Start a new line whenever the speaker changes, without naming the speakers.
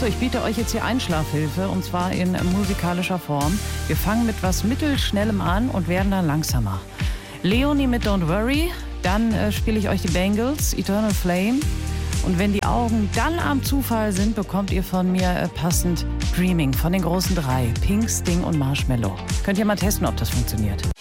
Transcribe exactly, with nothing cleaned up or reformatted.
So, ich biete euch jetzt hier Einschlafhilfe und zwar in musikalischer Form. Wir fangen mit was Mittelschnellem an und werden dann langsamer. Leonie mit Don't Worry, dann äh, spiele ich euch die Bangles, Eternal Flame. Und wenn die Augen dann am Zufall sind, bekommt ihr von mir äh, passend Dreaming von den großen drei, Pink, Sting und Marshmello. Könnt ihr mal testen, ob das funktioniert.